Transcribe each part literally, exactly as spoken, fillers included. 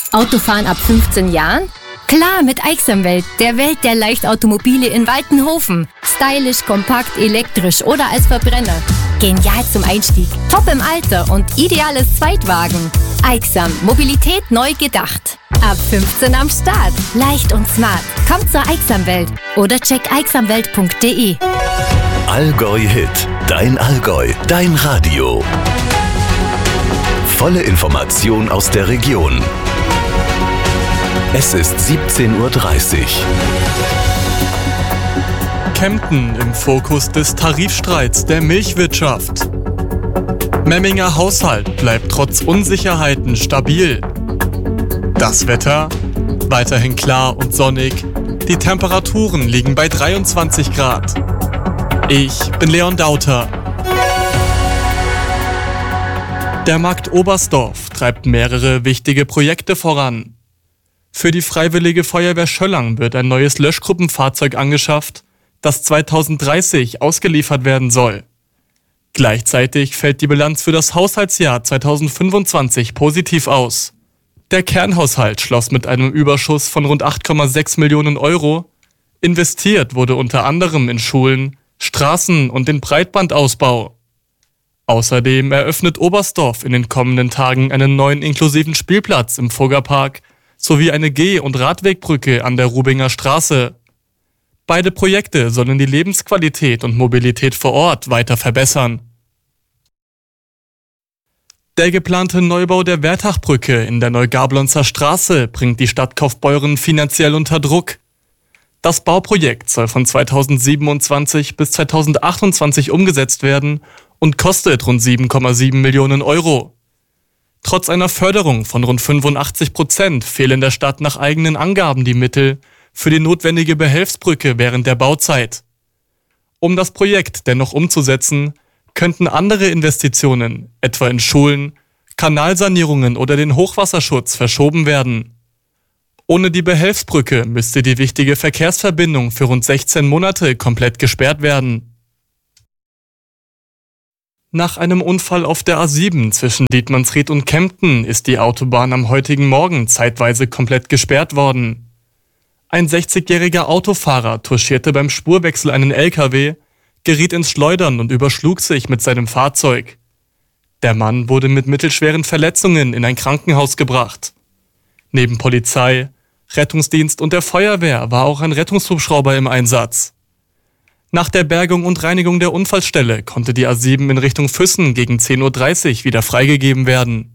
Autofahren ab fünfzehn Jahren? Klar, mit Aixamwelt, der Welt der Leichtautomobile in Waltenhofen. Stylisch, kompakt, elektrisch oder als Verbrenner. Genial zum Einstieg, top im Alter und ideales Zweitwagen. Aixam, Mobilität neu gedacht. Ab fünfzehn am Start. Leicht und smart. Kommt zur Aixamwelt oder check aixamwelt punkt de. Allgäu Hit. Dein Allgäu. Dein Radio. Volle Information aus der Region. Es ist siebzehn Uhr dreißig. Kempten im Fokus des Tarifstreits der Milchwirtschaft. Memminger Haushalt bleibt trotz Unsicherheiten stabil. Das Wetter? Weiterhin klar und sonnig. Die Temperaturen liegen bei dreiundzwanzig Grad. Ich bin Leon Dauter. Der Markt Oberstdorf treibt mehrere wichtige Projekte voran. Für die Freiwillige Feuerwehr Schöllang wird ein neues Löschgruppenfahrzeug angeschafft, das zweitausenddreißig ausgeliefert werden soll. Gleichzeitig fällt die Bilanz für das Haushaltsjahr zweitausendfünfundzwanzig positiv aus. Der Kernhaushalt schloss mit einem Überschuss von rund acht Komma sechs Millionen Euro. Investiert wurde unter anderem in Schulen, Straßen und den Breitbandausbau. Außerdem eröffnet Oberstdorf in den kommenden Tagen einen neuen inklusiven Spielplatz im Fuggerpark sowie eine Geh- und Radwegbrücke an der Rubinger Straße. Beide Projekte sollen die Lebensqualität und Mobilität vor Ort weiter verbessern. Der geplante Neubau der Wertachbrücke in der Neugablonzer Straße bringt die Stadt Kaufbeuren finanziell unter Druck. Das Bauprojekt soll von zweitausendsiebenundzwanzig bis zweitausendachtundzwanzig umgesetzt werden und kostet rund sieben Komma sieben Millionen Euro. Trotz einer Förderung von rund fünfundachtzig Prozent fehlen der Stadt nach eigenen Angaben die Mittel für die notwendige Behelfsbrücke während der Bauzeit. Um das Projekt dennoch umzusetzen, könnten andere Investitionen, etwa in Schulen, Kanalsanierungen oder den Hochwasserschutz, verschoben werden. Ohne die Behelfsbrücke müsste die wichtige Verkehrsverbindung für rund sechzehn Monate komplett gesperrt werden. Nach einem Unfall auf der A sieben zwischen Dietmannsried und Kempten ist die Autobahn am heutigen Morgen zeitweise komplett gesperrt worden. Ein sechzigjähriger Autofahrer touchierte beim Spurwechsel einen L K W, geriet ins Schleudern und überschlug sich mit seinem Fahrzeug. Der Mann wurde mit mittelschweren Verletzungen in ein Krankenhaus gebracht. Neben Polizei, Rettungsdienst und der Feuerwehr war auch ein Rettungshubschrauber im Einsatz. Nach der Bergung und Reinigung der Unfallstelle konnte die A sieben in Richtung Füssen gegen zehn Uhr dreißig wieder freigegeben werden.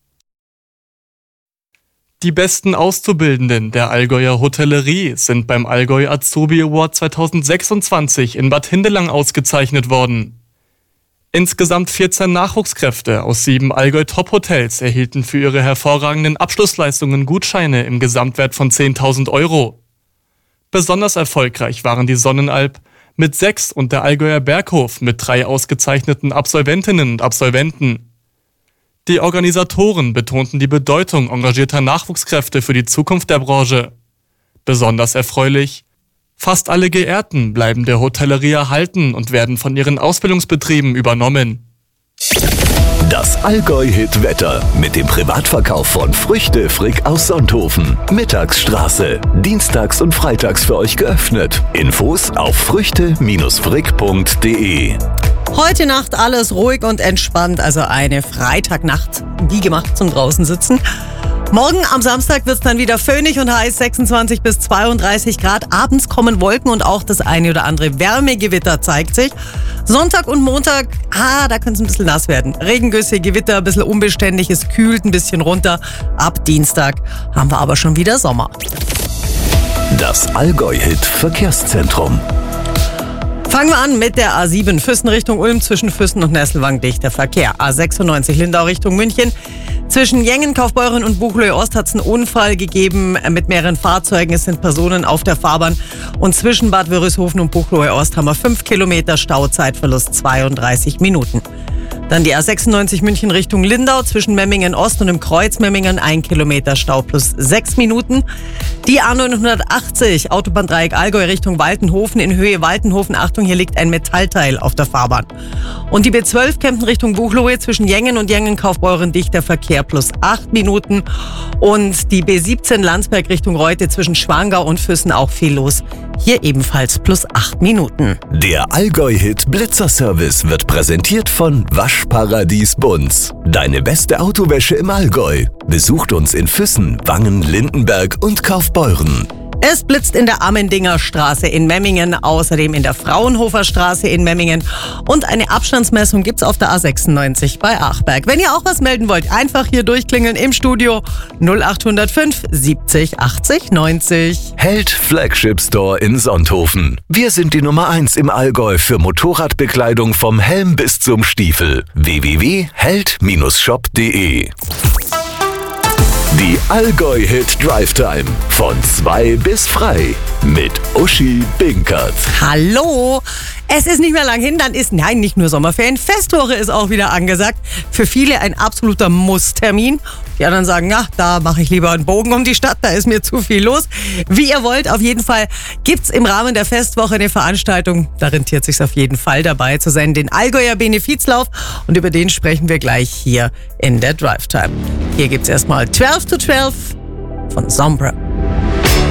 Die besten Auszubildenden der Allgäuer Hotellerie sind beim Allgäu Azubi Award zweitausendsechsundzwanzig in Bad Hindelang ausgezeichnet worden. Insgesamt vierzehn Nachwuchskräfte aus sieben Allgäu-Top-Hotels erhielten für ihre hervorragenden Abschlussleistungen Gutscheine im Gesamtwert von zehntausend Euro. Besonders erfolgreich waren die Sonnenalp mit sechs und der Allgäuer Berghof mit drei ausgezeichneten Absolventinnen und Absolventen. Die Organisatoren betonten die Bedeutung engagierter Nachwuchskräfte für die Zukunft der Branche. Besonders erfreulich: fast alle Geehrten bleiben der Hotellerie erhalten und werden von ihren Ausbildungsbetrieben übernommen. Das Allgäu-Hit-Wetter mit dem Privatverkauf von Früchte Frick aus Sonthofen. Mittagsstraße. Dienstags und freitags für euch geöffnet. Infos auf früchte frick punkt de. Heute Nacht alles ruhig und entspannt, also eine Freitagnacht, wie gemacht zum draußen sitzen. Morgen am Samstag wird es dann wieder föhnig und heiß, sechsundzwanzig bis zweiunddreißig Grad. Abends kommen Wolken und auch das eine oder andere Wärmegewitter zeigt sich. Sonntag und Montag, ah, da könnte es ein bisschen nass werden. Regengüsse, Gewitter, ein bisschen unbeständig, es kühlt ein bisschen runter. Ab Dienstag haben wir aber schon wieder Sommer. Das Allgäu-Hit Verkehrszentrum. Fangen wir an mit der A sieben Füssen Richtung Ulm, zwischen Füssen und Nesselwang dichter Verkehr. A sechsundneunzig Lindau Richtung München. Zwischen Jengen, Kaufbeuren und Buchloe Ost hat es einen Unfall gegeben mit mehreren Fahrzeugen. Es sind Personen auf der Fahrbahn. Und zwischen Bad Wörishofen und Buchloe Ost haben wir fünf Kilometer Stau, Zeitverlust zweiunddreißig Minuten. Dann die A sechsundneunzig München Richtung Lindau zwischen Memmingen Ost und dem Kreuz Memmingen, ein Kilometer Stau plus sechs Minuten. Die A neunhundertachtzig Autobahndreieck Allgäu Richtung Waltenhofen in Höhe Waltenhofen. Achtung, hier liegt ein Metallteil auf der Fahrbahn. Und die B zwölf Kempten Richtung Buchloe zwischen Jengen und Jengen-Kaufbeuren dichter Verkehr plus acht Minuten. Und die B siebzehn Landsberg Richtung Reute zwischen Schwangau und Füssen auch viel los. Hier ebenfalls plus acht Minuten. Der Allgäu-Hit Blitzer-Service wird präsentiert von Waschparadies Bunz. Deine beste Autowäsche im Allgäu. Besucht uns in Füssen, Wangen, Lindenberg und Kaufbeuren. Es blitzt in der Ammendinger Straße in Memmingen, außerdem in der Fraunhofer Straße in Memmingen. Und eine Abstandsmessung gibt's auf der A sechsundneunzig bei Achberg. Wenn ihr auch was melden wollt, einfach hier durchklingeln im Studio null acht null fünf siebzig achtzig neunzig. Held Flagship Store in Sonthofen. Wir sind die Nummer eins im Allgäu für Motorradbekleidung vom Helm bis zum Stiefel. w w w punkt held shop punkt de. Die Allgäu-Hit Drive Time von zwei bis frei mit Uschi Binkert. Hallo! Es ist nicht mehr lang hin, dann ist, nein, nicht nur Sommerferien, Festwoche ist auch wieder angesagt. Für viele ein absoluter Muss-Termin. Die anderen sagen, ja, da mache ich lieber einen Bogen um die Stadt, da ist mir zu viel los. Wie ihr wollt, auf jeden Fall gibt's im Rahmen der Festwoche eine Veranstaltung. Da rentiert sich's auf jeden Fall dabei zu sein, den Allgäuer Benefizlauf. Und über den sprechen wir gleich hier in der Drive Time. Hier gibt's erstmal zwölf to zwölf von Sombra.